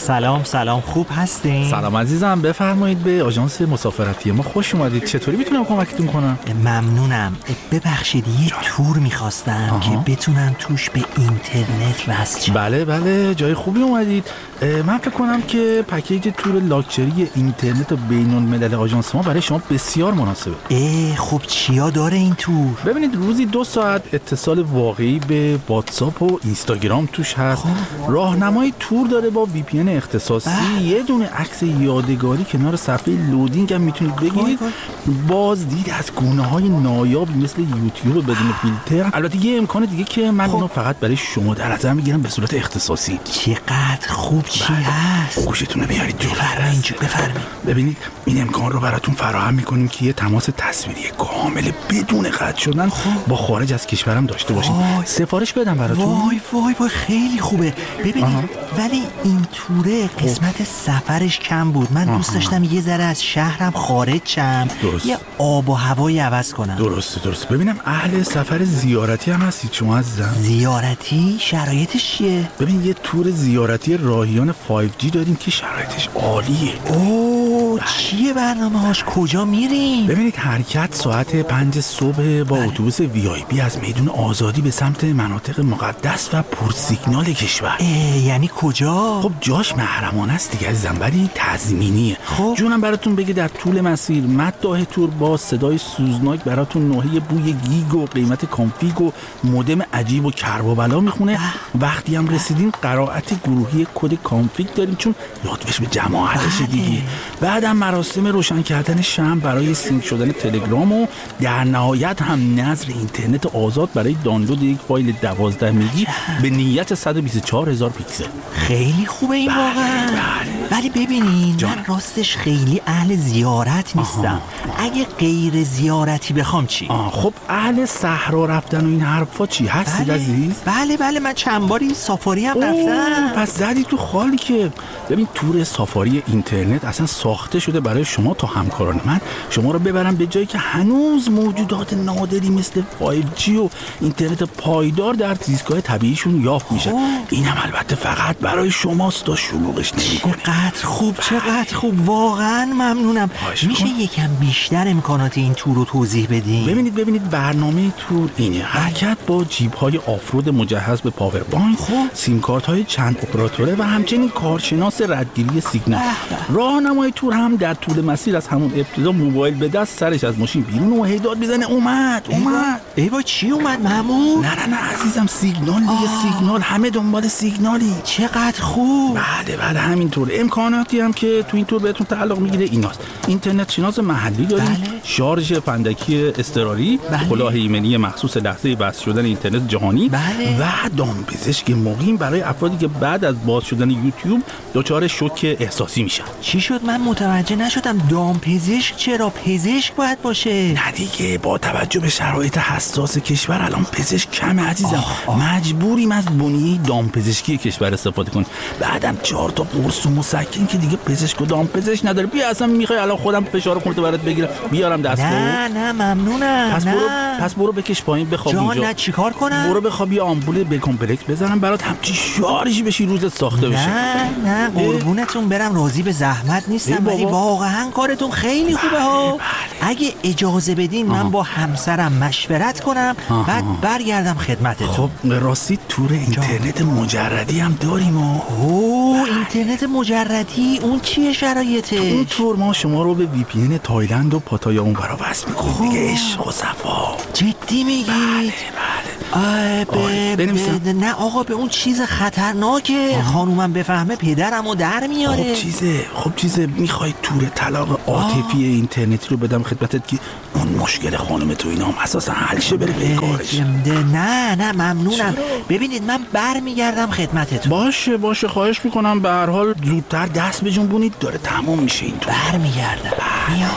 سلام خوب هستین؟ سلام عزیزم، بفرمایید به آژانس مسافرتی ما خوش اومدید. چطوری میتونم کمکتون کنم؟ ممنونم. ببخشید یه تور میخواستم که بتونم توش به اینترنت وصل شم. بله جای خوبی اومدید. من فکر کنم که پکیج تور لاکچری اینترنت بین الملل آژانس ما برای شما بسیار مناسبه. خب چیا داره این تور؟ ببینید روزی 2 ساعت اتصال واقعی به واتساپ و اینستاگرام توش هست. راهنمای تور داره با وی پی ان اختصاصی. یه دونه عکس یادگاری کنار صفحه لودینگ هم میتونید بگیرید. بازدید از گونه‌های نایابی مثل یوتیوب بدون فیلتر. البته یه امکان دیگه که من اونو فقط برای شما در نظر میگیرم به صورت اختصاصی. چقدر خوب چی هست؟ گوشتون رو بیارید جلو. بفرمایید. ببینید این امکان رو براتون فراهم میکنیم که یه تماس تصویری کامل بدون قطع شدن با خارج از کشورم داشته باشید. سفارش بدم براتون. وای خیلی خوبه. ببینید ولی این توره قسمت سفرش کم بود. من دوست داشتم یه ذره از شهرم خارج شم. یه آب و هوایی عوض کنم. درسته. ببینم اهل سفر زیارتی هم هستید شما عزیزم؟ زیارتی؟ شرایطش چیه؟ ببین یه تور زیارتی راهیان 5G داریم که شرایطش عالیه. چیه برنامه هاش؟ کجا میریم؟ ببینید حرکت ساعت 5 صبح با اتوبوس VIP از میدون آزادی به سمت مناطق مقدس و پرسیگنال کشور. یعنی کجا؟ خب جاش محرمانه است دیگه عزیزم، ولی تضمینیه. جونم براتون بگه در طول مسیر مداح تور با صدای سوزناک براتون ناحیه بوی گیگ و قیمت کانفیگ و مودم عجیب و کرب و بلا میخونه. وقتی هم رسیدین قرائت گروهی کد کانفیگ داریم چون لطفش به جماعتش دیگه. بعدم مراسم روشن کردن شمع برای سینک شدن تلگرام و در نهایت هم نظر اینترنت آزاد برای دانلود یک فایل 12 مگی به نیت 124,000 پیکسل. خیلی خوبه این واقعا. ولی ببینین من راستش خیلی اهل زیارت نیستم. اگه غیر زیارتی بخوام چی؟ خب اهل صحرا رفتن و این حرفا چی هستید عزیز؟ بله من چند باری سافاری هم رفتم. پس زدی تو خالی که. ببین تور سافاری اینترنت اصلا ساخته شده برای شما تا همکاران من شما رو ببرم به جایی که هنوز موجودات نادری مثل 5G و اینترنت پایدار در زیستگاه طبیعیشون یافت میشه. اینم البته فقط برای شماست تا شلوغش نمی‌کنه. چقدر خوب واقعا ممنونم. میشه یکم بیشتر امکانات این تور رو توضیح بدین؟ ببینید برنامه تور اینه. حرکت با جیب‌های آفرود مجهز به پاور بانک، سیم کارت‌های چند اپراتوره و همچنین کارشناس ردگیری سیگنال. راهنمای تور هم در طول مسیر از همون ابتدا موبایل به دست سرش از ماشین بیرون و هیداد میزنه اومد. ایوا چی اومد محمود؟ نه عزیزم سیگنال دیگه. سیگنال، همه دنبال سیگنالی. چقدر خوب. بله همینطور. امکاناتی هم که تو این تور بهتون تعلق میگیره ایناست: اینترنت شناس محلی داریم، شارژ فندکی اضطراری، کلاه ایمنی مخصوص لحظه بس شدن اینترنت جهانی و دامپزشک مقیم برای افرادی که بعد از باز شدن یوتیوب دچار شوک احساسی میشن. چی شد؟ من متوجه نشدم. دامپزشک چرا؟ پزشک باید باشه. نه دیگه، با توجه به شرایط حساس کشور الان پزشک کمه عزیزم. مجبوریم از بنیه دامپزشکی کشور استفاده کنیم. بعدم 4 تا قرص و مسکن که دیگه پزشک و دامپزشک نداره. بیا اصلا میخوای الان خودم فشار خونت برات بگیرم بیارم دستو؟ نه ممنونم. پس برو بکش پایین بخواب اونجا. نه چیکار کنم؟ برو بخواب یه آمپول به کمپلکس بزنم برات همچی شارژی بشی روزت ساخته بشه. نه قربونتون برم، راضی به زحمت نیستم، ولی واقعا کارتون خیلی خوبه ها. اگه اجازه بدین من با همسرم مشورت کنم بعد برگردم خدمتتون. خب راستی تور اینترنت مجردی هم داریم. اینترنت مجردی اون چیه شرایطش؟ اون تور ما شما رو به وی پی ان تایلند و پاتایا اونورا وصل می‌کنیم دیگه. عشق و صفا. جدی میگی؟ بنویسم. نه آقا به اون چیز خطرناکه. خانومم بفهمه پدرمو در میاره. خب چیزه میخوای تور طلاق عاطفی اینترنتی رو بدم خدمتت که اون مشکل خانم تو اینا هم اساسا حل شه بره به کارش؟ نه ممنونم. ببینید من برمیگردم خدمتتون. باشه خواهش میکنم. به هر حال زودتر دست بجنبونید، داره تمام میشه این تور. برمیگردم.